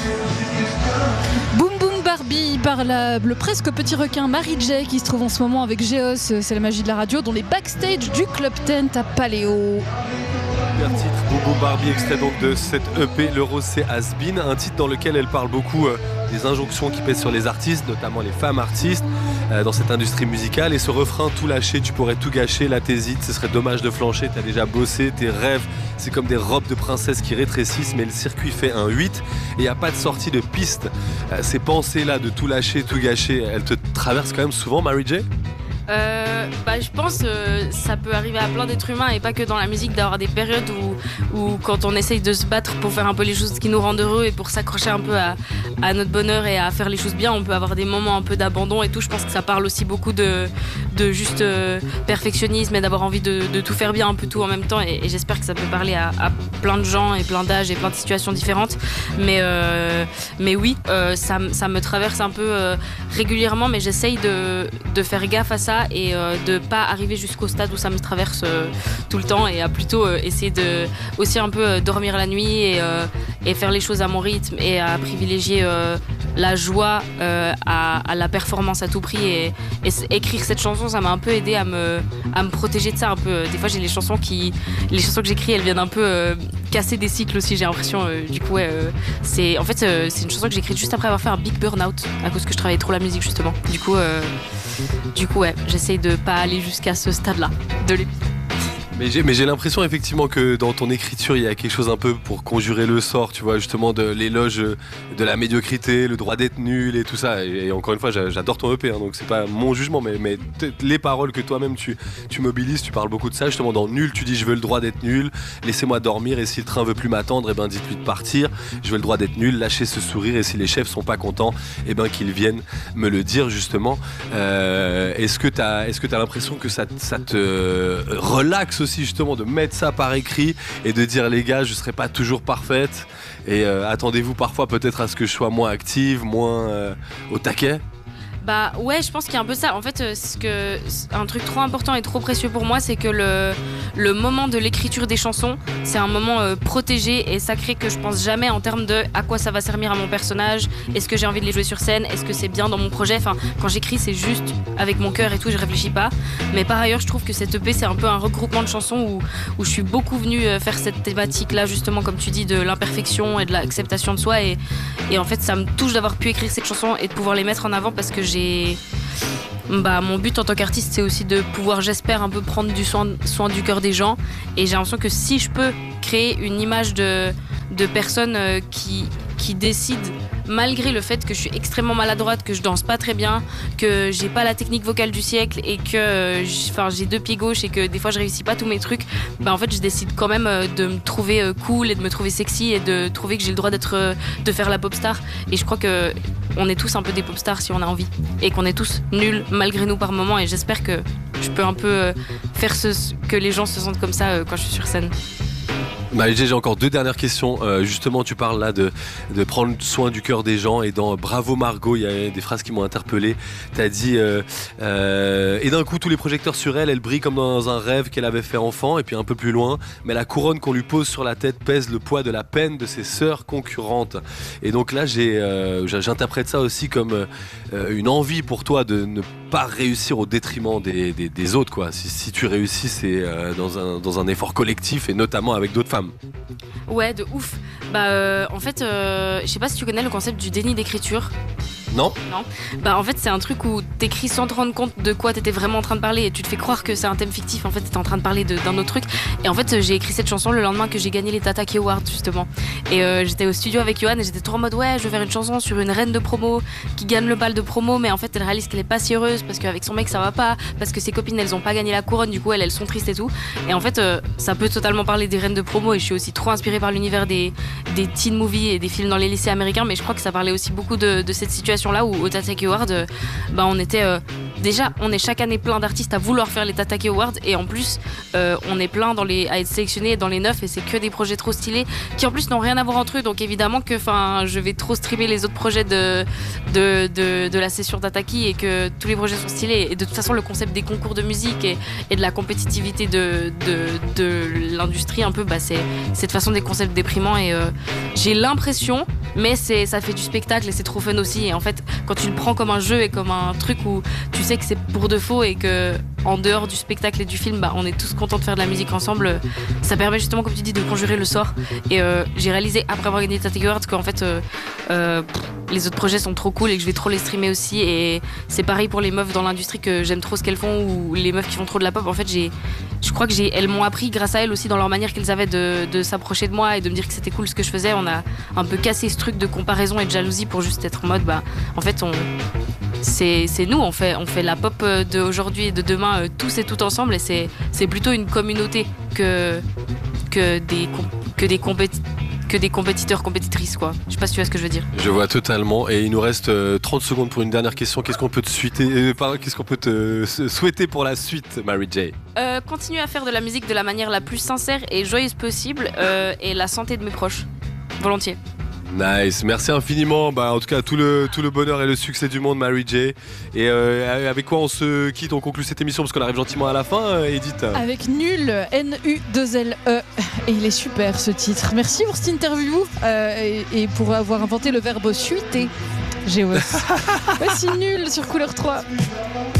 Boum Boum Barbie par le presque petit requin Mary J qui se trouve en ce moment avec Géos, c'est la magie de la radio, dans les backstage du Club Tent à Paléo. Super titre, Boum Boum Barbie, extrait donc de cette EP, l'Euro c'est Has Been, un titre dans lequel elle parle beaucoup des injonctions qui pèsent sur les artistes, notamment les femmes artistes dans cette industrie musicale, et ce refrain tout lâcher, tu pourrais tout gâcher, là t'hésites, ce serait dommage de flancher, t'as déjà bossé, tes rêves, c'est comme des robes de princesse qui rétrécissent, mais le circuit fait un 8 et il n'y a pas de sortie de piste. Ces pensées-là de tout lâcher, tout gâcher, elles te traversent quand même souvent, Mary J? Je pense ça peut arriver à plein d'êtres humains et pas que dans la musique, d'avoir des périodes où quand on essaye de se battre pour faire un peu les choses qui nous rendent heureux et pour s'accrocher un peu à notre bonheur et à faire les choses bien, on peut avoir des moments un peu d'abandon et tout. Je pense que ça parle aussi beaucoup de juste perfectionnisme et d'avoir envie de tout faire bien, un peu tout en même temps, et j'espère que ça peut parler à plein de gens et plein d'âges et plein de situations différentes, mais oui, ça me traverse un peu régulièrement, mais j'essaye de faire gaffe à ça et de pas arriver jusqu'au stade où ça me traverse tout le temps, et à plutôt essayer de aussi un peu dormir la nuit et faire les choses à mon rythme et à privilégier la joie à la performance à tout prix, et écrire cette chanson, ça m'a un peu aidé à me protéger de ça un peu. Des fois j'ai les chansons que j'écris, elles viennent un peu casser des cycles aussi, j'ai l'impression. Du coup c'est une chanson que j'ai écrite juste après avoir fait un big burn-out à cause que je travaillais trop la musique justement. Du coup ouais, j'essaye de pas aller jusqu'à ce stade-là de l'épisode. Mais j'ai l'impression effectivement que dans ton écriture il y a quelque chose un peu pour conjurer le sort, tu vois, justement de l'éloge de la médiocrité, le droit d'être nul et tout ça. Et encore une fois, j'adore ton EP, hein, donc c'est pas mon jugement, mais les paroles que toi-même tu mobilises, tu parles beaucoup de ça. Justement dans Nul, tu dis je veux le droit d'être nul, laissez-moi dormir, et si le train veut plus m'attendre, dites-lui de partir. Je veux le droit d'être nul, lâchez ce sourire, et si les chefs sont pas contents, qu'ils viennent me le dire justement. Est-ce que t'as l'impression que ça te relaxe aussi justement de mettre ça par écrit et de dire les gars, je serai pas toujours parfaite, et attendez-vous parfois peut-être à ce que je sois moins active, moins au taquet? Bah ouais, je pense qu'il y a un peu ça. En fait, un truc trop important et trop précieux pour moi, c'est que le moment de l'écriture des chansons, c'est un moment protégé et sacré que je pense jamais en termes de à quoi ça va servir à mon personnage, est-ce que j'ai envie de les jouer sur scène, est-ce que c'est bien dans mon projet. Enfin, quand j'écris, c'est juste avec mon cœur et tout, je réfléchis pas. Mais par ailleurs, je trouve que cette EP, c'est un peu un regroupement de chansons où je suis beaucoup venue faire cette thématique-là, justement, comme tu dis, de l'imperfection et de l'acceptation de soi. Et en fait, ça me touche d'avoir pu écrire ces chansons et de pouvoir les mettre en avant, parce que mon but en tant qu'artiste, c'est aussi de pouvoir, j'espère, un peu prendre du soin du cœur des gens. Et j'ai l'impression que si je peux créer une image de personnes qui décident, malgré le fait que je suis extrêmement maladroite, que je danse pas très bien, que j'ai pas la technique vocale du siècle et que j'ai 2 pieds gauches et que des fois je réussis pas tous mes trucs, en fait je décide quand même de me trouver cool et de me trouver sexy et de trouver que j'ai le droit de faire la pop star. Et je crois que on est tous un peu des pop stars si on a envie, et qu'on est tous nuls malgré nous par moment, et j'espère que je peux un peu faire que les gens se sentent comme ça quand je suis sur scène. J'ai encore 2 dernières questions. Justement, tu parles là de prendre soin du cœur des gens, et dans Bravo Margot, il y a des phrases qui m'ont interpellé. T'as dit et d'un coup tous les projecteurs sur elle brille comme dans un rêve qu'elle avait fait enfant, et puis un peu plus loin, mais la couronne qu'on lui pose sur la tête pèse le poids de la peine de ses sœurs concurrentes. Et donc là j'interprète ça aussi comme une envie pour toi de ne pas réussir au détriment des autres, quoi. Si tu réussis, c'est dans un effort collectif, et notamment avec d'autres femmes. Ouais, de ouf. En fait, je sais pas si tu connais le concept du déni d'écriture. Non. En fait, c'est un truc où t'écris sans te rendre compte de quoi t'étais vraiment en train de parler, et tu te fais croire que c'est un thème fictif. En fait, t'étais en train de parler d'un autre truc. Et en fait, j'ai écrit cette chanson le lendemain que j'ai gagné les Tataki Awards, justement. Et j'étais au studio avec Yohan, et j'étais trop en mode ouais, je vais faire une chanson sur une reine de promo qui gagne le bal de promo, mais en fait, elle réalise qu'elle est pas si heureuse parce qu'avec son mec ça va pas, parce que ses copines elles ont pas gagné la couronne, du coup elles sont tristes et tout. Et en fait, ça peut totalement parler des reines de promo, et je suis aussi trop inspirée par l'univers des teen movies et des films dans les lycées américains, mais je crois que ça parlait aussi beaucoup de cette situation là où au Tataki Award on était déjà on est chaque année plein d'artistes à vouloir faire les Tataki Awards et en plus on est plein à être sélectionnés dans les 9 et c'est que des projets trop stylés qui en plus n'ont rien à voir entre eux, donc évidemment que je vais trop streamer les autres projets de la session Tataki et que tous les projets sont stylés et de toute façon le concept des concours de musique et de la compétitivité de l'industrie un peu, c'est de toute façon des concepts déprimants et j'ai l'impression, mais ça fait du spectacle et c'est trop fun aussi, et en fait quand tu le prends comme un jeu et comme un truc où tu sais que c'est pour de faux et que en dehors du spectacle et du film on est tous contents de faire de la musique ensemble, ça permet justement comme tu dis de conjurer le sort et j'ai réalisé après avoir gagné Tataki Awards qu'en fait les autres projets sont trop cool et que je vais trop les streamer aussi, et c'est pareil pour les meufs dans l'industrie que j'aime trop ce qu'elles font, ou les meufs qui font trop de la pop. En fait je crois que elles m'ont appris grâce à elles aussi dans leur manière qu'elles avaient de s'approcher de moi et de me dire que c'était cool ce que je faisais. On a un peu cassé ce truc de comparaison et de jalousie pour juste être en mode en fait c'est nous, on fait la pop d'aujourd'hui et de demain tous et toutes ensemble, et c'est plutôt une communauté que des compétiteurs, compétitrices, quoi. Je sais pas si tu vois ce que je veux dire. Je vois totalement, et il nous reste 30 secondes pour une dernière question. Qu'est-ce qu'on peut te souhaiter pour la suite, Mary J? Continuer à faire de la musique de la manière la plus sincère et joyeuse possible, et la santé de mes proches. Volontiers. Nice, merci infiniment. En tout cas, tout le bonheur et le succès du monde, Mary J. Et avec quoi on se quitte, on conclut cette émission parce qu'on arrive gentiment à la fin, Edith. Avec Nul, N-U-2-L-E. Et il est super ce titre. Merci pour cette interview et pour avoir inventé le verbe suiter. Géos. Voici Nul sur Couleur 3.